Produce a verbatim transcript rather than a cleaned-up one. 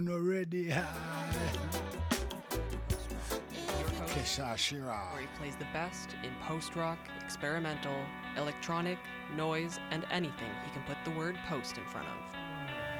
Already high. Your host, Kesha Shira. where he plays the best in post-rock, experimental, electronic, noise, and anything he can put the word post in front of.